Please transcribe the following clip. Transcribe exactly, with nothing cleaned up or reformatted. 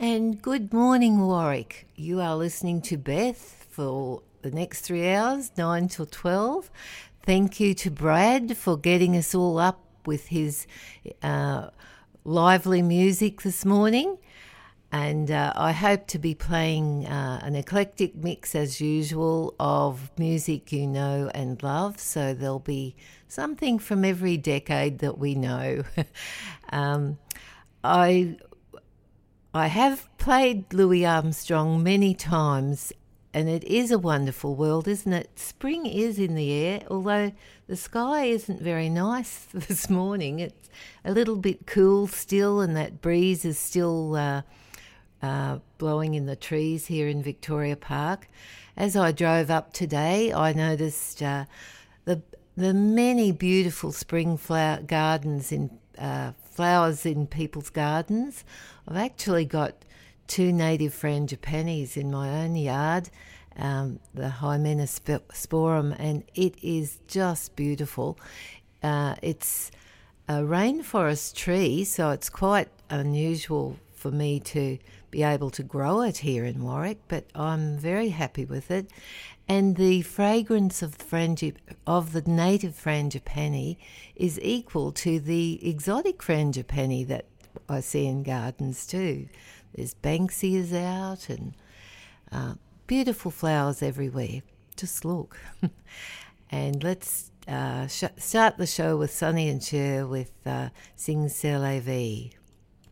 And good morning, Warwick. You are listening to Beth for the next three hours, nine till twelve. Thank you to Brad for getting us all up with his uh, lively music this morning. And uh, I hope to be playing uh, an eclectic mix, as usual, of music you know and love. So there'll be something from every decade that we know. um, I I have played Louis Armstrong many times, and it is a wonderful world, isn't it? Spring is in the air, although the sky isn't very nice this morning. It's a little bit cool still, and that breeze is still Uh, Uh, blowing in the trees here in Victoria Park. As I drove up today, I noticed uh, the the many beautiful spring flower gardens in uh, flowers in people's gardens. I've actually got two native frangipanis in my own yard, um, the Hymenasporum, and it is just beautiful. Uh, it's a rainforest tree, so it's quite unusual for me to be able to grow it here in Warwick, but I'm very happy with it. And the fragrance of the, frangi- of the native frangipani is equal to the exotic frangipani that I see in gardens too. There's Banksias out and uh, beautiful flowers everywhere. Just look. And let's uh, sh- start the show with Sonny and Cher with uh, Sing C'est la vie.